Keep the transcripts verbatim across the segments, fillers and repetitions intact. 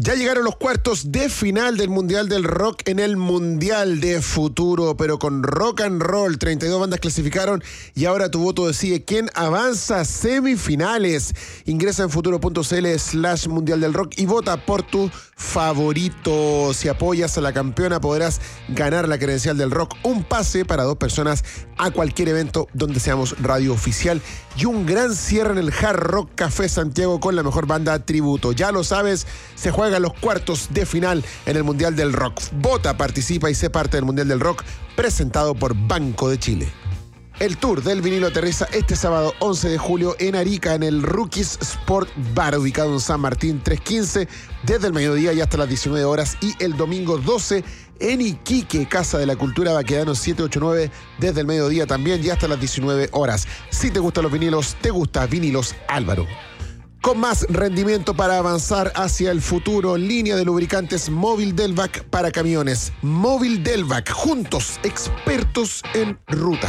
Ya llegaron los cuartos de final del Mundial del Rock en el Mundial de Futuro, pero con rock and roll. treinta y dos bandas clasificaron y ahora tu voto decide quién avanza a semifinales. Ingresa en futuro.cl slash Mundial del Rock y vota por tu favorito. Si apoyas a la campeona podrás ganar la credencial del rock, un pase para dos personas a cualquier evento donde seamos radio oficial y un gran cierre en el Hard Rock Café Santiago con la mejor banda tributo. Ya lo sabes, se juega los cuartos de final en el Mundial del Rock. Vota, participa y sé parte del Mundial del Rock, presentado por Banco de Chile. El tour del vinilo aterriza este sábado once de julio en Arica, en el Rookies Sport Bar, ubicado en San Martín trescientos quince, desde el mediodía y hasta las diecinueve horas, y el domingo doce en Iquique, Casa de la Cultura Baquedano setecientos ochenta y nueve, desde el mediodía también y hasta las diecinueve horas. Si te gustan los vinilos, te gusta Vinilos Álvaro. Con más rendimiento para avanzar hacia el futuro, línea de lubricantes Móvil Delvac para camiones. Móvil Delvac, juntos, expertos en ruta.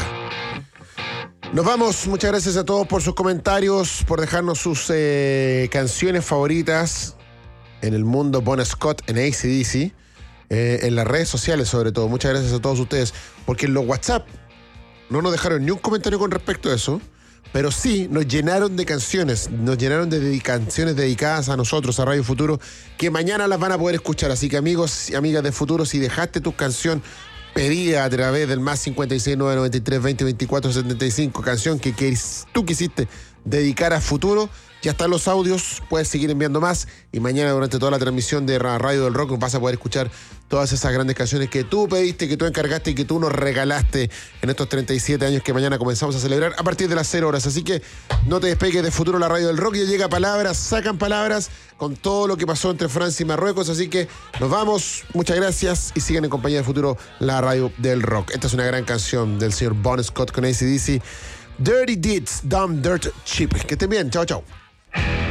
Nos vamos, muchas gracias a todos por sus comentarios, por dejarnos sus eh, canciones favoritas en el mundo Bon Scott, en A C D C, eh, en las redes sociales sobre todo. Muchas gracias a todos ustedes, porque en los WhatsApp no nos dejaron ni un comentario con respecto a eso. Pero sí, nos llenaron de canciones, nos llenaron de canciones dedicadas a nosotros, a Radio Futuro, que mañana las van a poder escuchar. Así que amigos y amigas de Futuro, si dejaste tu canción pedida a través del más cincuenta y seis, nueve noventa y tres, veinte, veinticuatro, setenta y cinco, canción que, que tú quisiste dedicar a Futuro, ya están los audios, puedes seguir enviando más y mañana durante toda la transmisión de Radio del Rock vas a poder escuchar todas esas grandes canciones que tú pediste, que tú encargaste y que tú nos regalaste en estos treinta y siete años que mañana comenzamos a celebrar a partir de las cero horas. Así que no te despegues de Futuro, la Radio del Rock. Ya llega Palabras, sacan palabras con todo lo que pasó entre Francia y Marruecos. Así que nos vamos, muchas gracias y sigan en compañía de Futuro, la Radio del Rock. Esta es una gran canción del señor Bon Scott con A C D C. Dirty Deeds, Dumb Dirt Cheap. Que estén bien, chao, chao.